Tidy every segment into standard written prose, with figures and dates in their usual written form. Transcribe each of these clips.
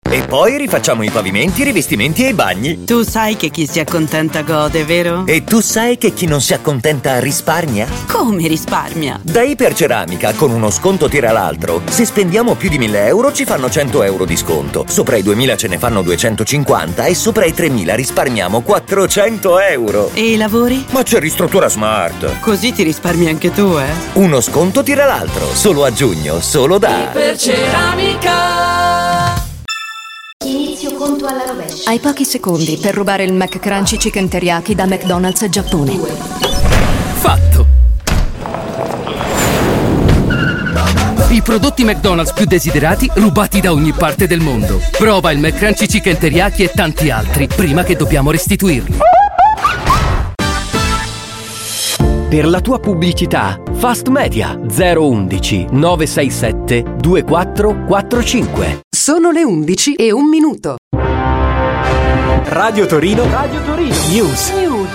E poi rifacciamo i pavimenti, i rivestimenti e i bagni. Tu sai che chi si accontenta gode, vero? E tu sai che chi non si accontenta risparmia? Come risparmia? Da Iperceramica, con uno sconto tira l'altro. Se spendiamo più di 1.000 euro ci fanno 100 euro di sconto. Sopra i 2.000 ce ne fanno 250 e sopra i 3.000 risparmiamo 400 euro. E i lavori? Ma c'è Ristruttura Smart. Così ti risparmi anche tu, eh? Uno sconto tira l'altro. Solo a giugno, solo da Iperceramica. Inizio conto alla rovescia. Hai pochi secondi per rubare il McCrunchy Chicken Teriyaki da McDonald's Giappone. Fatto! I prodotti McDonald's più desiderati rubati da ogni parte del mondo. Prova il McCrunchy Chicken Teriyaki e tanti altri prima che dobbiamo restituirli. Per la tua pubblicità, Fast Media 011 967 2445. Sono le 11:01. Radio Torino. News.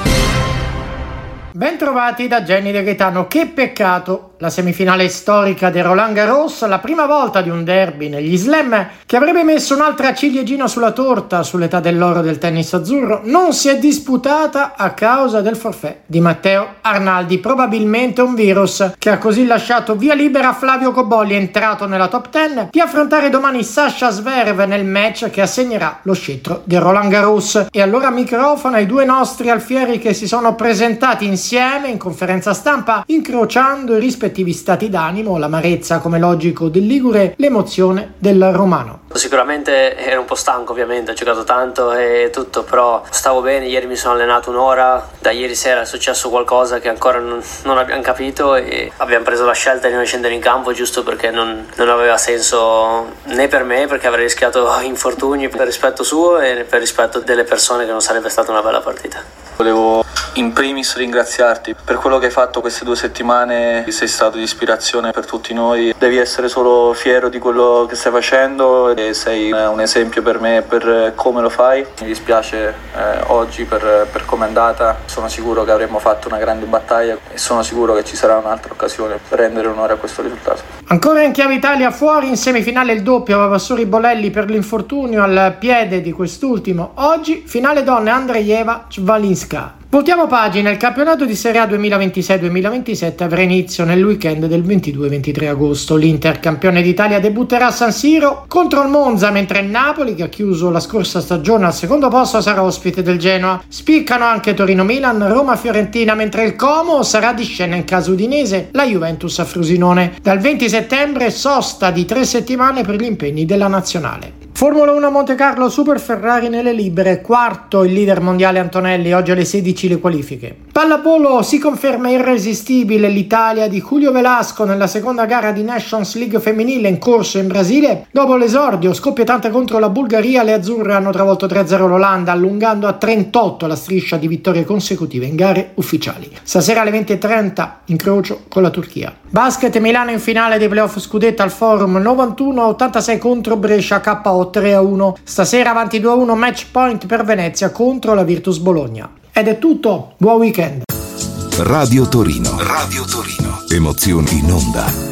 Ben trovati da Jenny De Gaetano. Che peccato, la semifinale storica del Roland Garros, la prima volta di un derby negli slam che avrebbe messo un'altra ciliegina sulla torta sull'età dell'oro del tennis azzurro, non si è disputata a causa del forfait di Matteo Arnaldi, probabilmente un virus che ha così lasciato via libera a Flavio Cobolli, entrato nella top 10, di affrontare domani Sasha Zverev nel match che assegnerà lo scettro del Roland Garros. E allora microfono ai due nostri alfieri che si sono presentati insieme in conferenza stampa, incrociando i rispettivi stati d'animo, l'amarezza come logico del ligure, l'emozione del romano. Sicuramente ero un po' stanco, ovviamente, ho giocato tanto e tutto, però stavo bene. Ieri mi sono allenato un'ora, da ieri sera è successo qualcosa che ancora non abbiamo capito e abbiamo preso la scelta di non scendere in campo giusto perché non aveva senso né per me, perché avrei rischiato infortuni, per rispetto suo e per rispetto delle persone, che non sarebbe stata una bella partita. Volevo in primis ringraziarti per quello che hai fatto queste 2 settimane, sei stato di ispirazione per tutti noi, devi essere solo fiero di quello che stai facendo e sei un esempio per me per come lo fai. Mi dispiace oggi per come è andata, sono sicuro che avremmo fatto una grande battaglia e sono sicuro che ci sarà un'altra occasione per rendere onore a questo risultato. Ancora in chiave Italia, fuori in semifinale il doppio Vavassori Bolelli per l'infortunio al piede di quest'ultimo. Oggi finale donne Andrejeva Cvalinska. Voltiamo pagina, il campionato di Serie A 2026-2027 avrà inizio nel weekend del 22-23 agosto. L'Inter, campione d'Italia, debutterà a San Siro contro il Monza, mentre il Napoli, che ha chiuso la scorsa stagione al secondo posto, sarà ospite del Genoa. Spiccano anche Torino-Milan, Roma-Fiorentina, mentre il Como sarà di scena in casa udinese, la Juventus a Frosinone. Dal 20 settembre sosta di 3 settimane per gli impegni della nazionale. Formula 1 Monte Carlo, Super Ferrari nelle libere, quarto il leader mondiale Antonelli, oggi alle 16 le qualifiche. Pallavolo, si conferma irresistibile l'Italia di Julio Velasco nella seconda gara di Nations League femminile in corso in Brasile. Dopo l'esordio scoppiettante contro la Bulgaria, le azzurre hanno travolto 3-0 l'Olanda, allungando a 38 la striscia di vittorie consecutive in gare ufficiali. Stasera alle 20:30 incrocio con la Turchia. Basket, Milano in finale dei playoff scudetto al Forum, 91-86 contro Brescia, KO 3-1. Stasera avanti 2-1, match point per Venezia contro la Virtus Bologna. Ed è tutto, buon weekend. Radio Torino. Emozioni in onda.